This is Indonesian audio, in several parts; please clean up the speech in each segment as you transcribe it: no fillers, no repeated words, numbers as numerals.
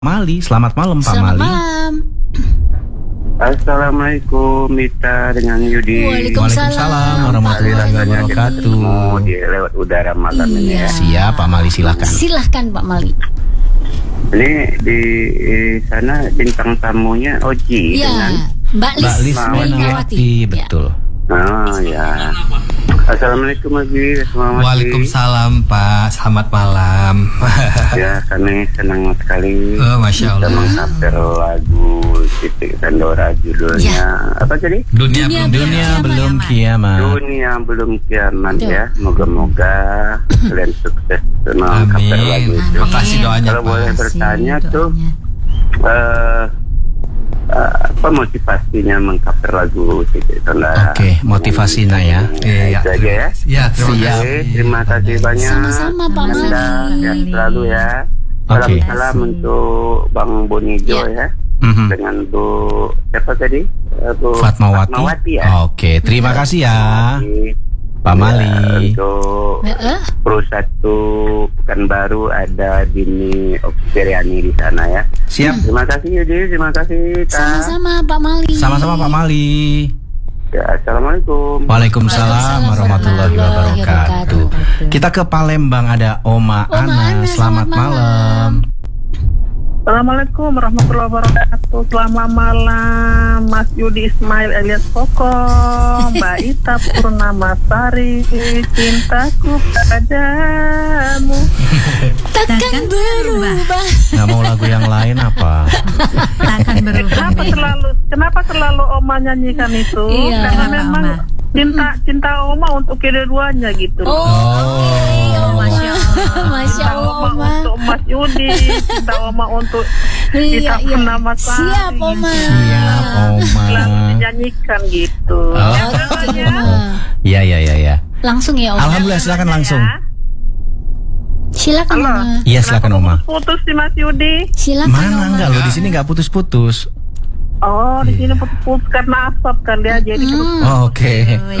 Mali, selamat malam Pak Selamat Mali. malam. Assalamualaikum Mita dengan Yudi. Waalaikumsalam warahmatullahi wabarakatuh. Di lewat udara malam ini ya. Siap Pak Mali, silakan. Silahkan Pak Mali. Ini di sana bintang tamunya Oji dengan Mbak Lis Mawati, betul. Oh ya. Assalamualaikum Oji. Waalaikumsalam Pak, selamat malam. Ya, kami senang sekali. Oh, Masya Allah. Kita mengcover lagu Titik Sandora judulnya apa tadi? Dunia belum kiamat. Dunia belum kiamat Betul. ya. Moga-moga kalian sukses mengcover lagu Amin. itu. Terima kasih doanya Kalau boleh Pak. bertanya tuh apa motivasinya mengcover lagu Titik Sandora? Oke, motivasinya ya. Iya, Itu aja ya. Ya, terima Siap. kasih. Oke, terima kasih banyak. Sama-sama, Pak Anda Mali. sehat selalu ya. Oke. Salam untuk Bang Bonijo ya. Mhm. Dengan Bu siapa tadi? Bu Fatmawati. ya. Oke, terima kasih ya Pak Ya, Mali. untuk Pro 1 Pekanbaru ada Dini Oksiriani di sana ya. Siap. Terima kasih Yudi, terima kasih Ta. Sama-sama Pak Mali. Sama-sama Pak Mali. Ya, Assalamualaikum. Waalaikumsalam warahmatullahi wabarakatuh. Kita ke Palembang, ada Oma Ana. Selamat malam. Assalamualaikum warahmatullahi wabarakatuh. Selamat malam Mas Yudi Ismail alias Koko, Mbak Ita Purnamasari, cintaku padamu Takkan berubah. Nggak mau lagu yang lain apa? Takkan berubah. Kenapa selalu Oma nyanyikan itu? Iya. Karena memang cinta Oma untuk kedua-duanya gitu. Masya Allah. Masya Cinta Oma Allah. untuk Mas Yudi, cinta Oma untuk Iya, Ita iya. Purnamasari. Siap Oma. Siap Oma. Selalu dinyanyikan gitu. Oh. Ya, Oke, ya. Oma. Iya. Langsung ya Oma. Alhamdulillah, silakan langsung. Silakan Halo. Oma. Iya, silakan Oma. Putus sih Mas Yudi. Silakan Mana Oma. enggak lo di sini nggak putus-putus. Oh, di sini putus karena asap kali ya, jadi putus. Oh, oke.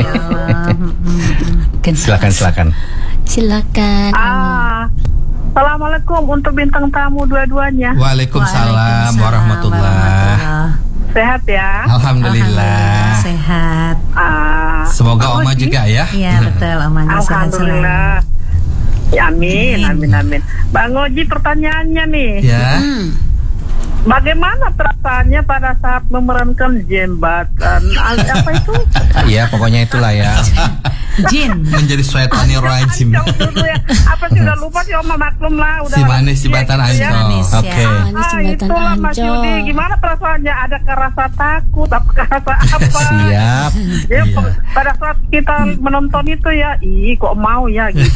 Silakan. Silakan. Assalamualaikum untuk bintang tamu dua-duanya. Waalaikumsalam warahmatullahi. Sehat ya? Alhamdulillah. Sehat. Semoga Oma Oji. juga ya. Iya betul, Omanya sehat selalu. Alhamdulillah. Ya, amin. Bang Oji, pertanyaannya nih. Ya. Bagaimana perasaannya pada saat memerankan jembatan? Apa itu? Iya, pokoknya itulah ya. Jin. Menjadi syaitanir rajim. Jauh dulu ya. Apa sih udah lupa sih Oma, maklum lah. Udah Si manis jembatan gitu ya. Ancol. Oke. Manis jembatan itulah Mas Ancol. Yudi, gimana perasaannya? Adakah rasa takut? Apakah rasa apa? Siap. Ya, Iya. pada saat kita menonton itu ya, kok mau ya gitu.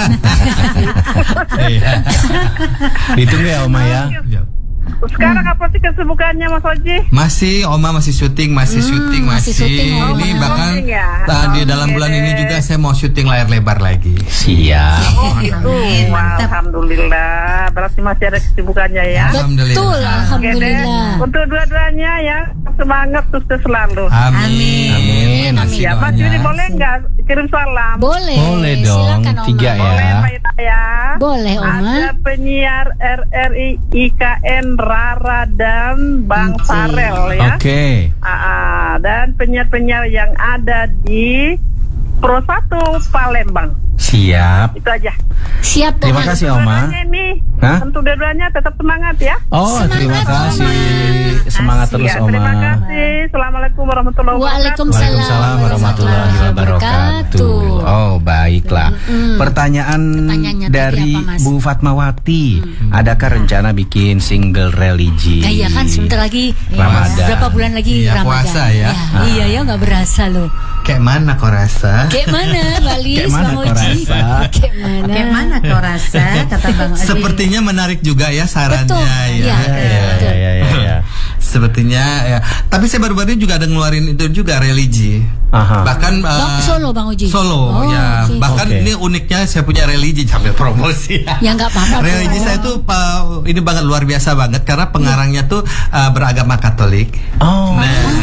Iya. Ditunggu ya Oma ya. Sekarang apa sih kesibukannya Mas Oji? Masih Oma masih syuting. masih syuting, Oma. Ini bahkan Syuting ya? di dalam Oke bulan deh. ini juga saya mau syuting layar lebar lagi. Siap. Oh gitu. Wah, mantap. Alhamdulillah. Berarti masih ada kesibukannya ya. Alhamdulillah. Betul, Oke deh. alhamdulillah. Untuk dua-duanya ya, semangat sukses selalu. Amin. Amin. Kasih Ya, Mas doanya. Yudi boleh nggak kirim salam? Boleh dong. Silakan Oma. 3 ya. Boleh Mbak Ita ya. Boleh Oma. Ada penyiar RRI IKN Rara dan Bang Oke. Farel ya. Oke. Dan penyiar-penyiar yang ada di Pro 1 Palembang. Siap. Itu aja. Siap Terima Oma. kasih Oma. Dua-duanya ini, Hah? untuk dua-duanya tetap semangat ya. Oh, terima Semangat, kasih. Oma. Semangat terus Ya, Oma. terima kasih. Assalamualaikum warahmatullahi wabarakatuh. Waalaikumsalam warahmatullahi wabarakatuh. Oh, baiklah. Pertanyaan Pertanyaannya tadi dari apa, Mas? Bu Fatmawati. Adakah rencana bikin single religi? Iya kan sebentar lagi Ramadan. berapa bulan lagi Iya, Ramadan. puasa ya. Iya ya nggak berasa loh. Kayak mana kau rasa? Kayak mana Balis, Kayak mana Bang kau Oji? rasa? Kayak mana? Kayak mana kau rasa? Kata Bang Oji. Sepertinya menarik juga ya sarannya Betul, ya. iya. Ya. Sepertinya ya. Tapi saya baru-baru ini juga ada ngeluarin itu juga religi. Aha. Bahkan Solo Bang Oji. Solo Oh, ya. oke. Bahkan Oke. ini uniknya saya punya religi sambil promosi. Ya nggak apa-apa. Religi saya tuh ini banget luar biasa banget karena pengarangnya tuh beragama Katolik. Oh. Nah,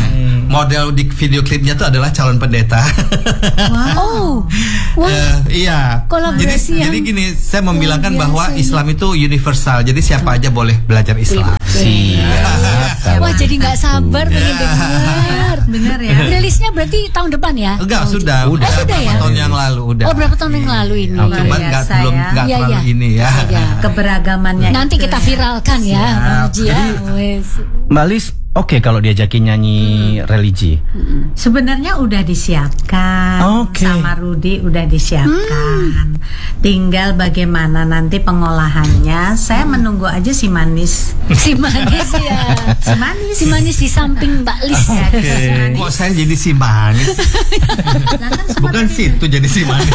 model di video klipnya tuh adalah calon pendeta. Oh, wah. Iya. Kolaborasi Jadi yang gini, saya membilangkan luar bahwa biasa Islam itu universal. Jadi siapa aja boleh belajar Islam. Siap. Wah, jadi nggak sabar pengen dengar. Bener ya. Rilisnya berarti tahun depan ya? Enggak, Bang Uji? sudah Oh, sudah berapa ya? tahun yang lalu udah. Oh, berapa tahun yang lalu ini? Oke. Cuman Luar biasa belum ya. nggak Iya, terlalu iya. ini ya. Ya. Keberagamannya Nanti itu. kita viralkan ya, Bang Uji ya. Wes. Mbak Lis, oke kalau diajakin nyanyi religi. Sebenarnya udah disiapkan. Oke. Sama Rudi udah disiapkan. Tinggal bagaimana nanti pengolahannya. Saya menunggu aja si manis. Si manis ya. Si manis. Si manis di samping Mbak Lis. Kok saya jadi si manis? Nah, kan semua Bukan tadi situ jadi si manis.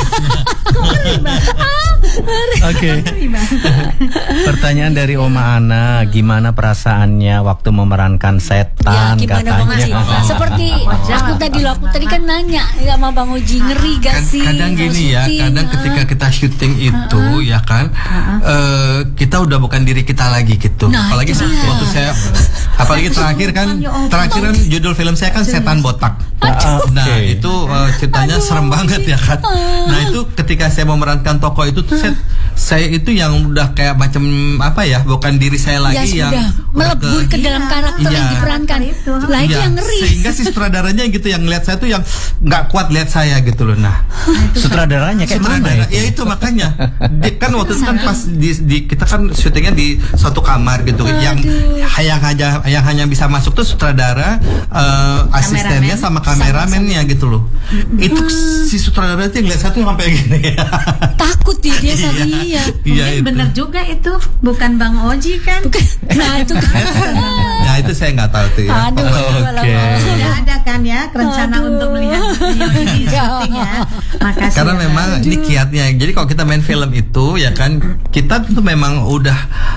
Oke. Pertanyaan dari Oma Ana, gimana perasaannya waktu memerankan Ya, setan gimana Bang Uji? katanya? Seperti aku tadi kan nanya ya sama Bang Uji, ngeri gak sih? Kadang kalau gini ya, syuting? kadang ketika kita syuting itu ya kan, kita udah bukan diri kita lagi gitu. Nah, Apalagi itu dia. waktu saya, apalagi terakhir kan judul film saya kan Setan Botak. Nah Oke. itu ceritanya serem banget ya kan. Nah itu ketika saya memerankan tokoh itu tuh saya itu yang udah kayak macam apa ya, bukan diri saya lagi Ya yang sudah melebur ke dalam karakter yang Iya. diperankan. Itu. Lah itu Iya, yang ngeri. sehingga si sutradaranya gitu yang ngeliat saya tuh yang nggak kuat lihat saya gitu loh. Nah Sutradaranya kayak mana sutradara, itu? ya itu makanya kan waktu itu kan pas kita kan syutingnya di suatu kamar gitu, yang hanya bisa masuk tuh sutradara, asistennya sama kameramennya gitu loh. Itu si sutradara itu yang lihat saya tuh sampai gini. Takut dia sampai iya. Iya Mungkin itu. bener juga itu. Bukan Bang Oji kan? Nah itu kan. Ya itu saya nggak tahu tuh ya. Aduh, Oke. Sudah ada kan ya rencana Aduh. untuk melihat beliau di syuting ya. Makasih. Karena ya, memang Bang. ini kiatnya. Jadi kalau kita main film itu ya kan, kita tuh memang udah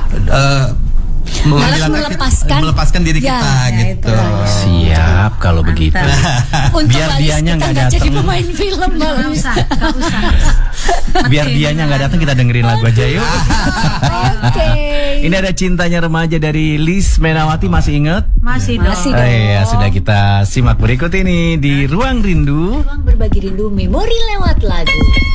melepaskan diri Ya, kita ya gitu. Siap kalau begitu. Untuk Biar Mbak Lis dianya kita nggak nggak jadi datang. pemain film Mbak Gak Lis. usah, gak usah. Biar dianya nggak datang, kita dengerin lagu aja yuk. Oke. Ini ada Cintanya Remaja dari Lis Menawati, masih inget? Masih dong. Masih. Iya, sudah kita simak berikut ini di Ruang Rindu. Ruang berbagi rindu, memori lewat lagu.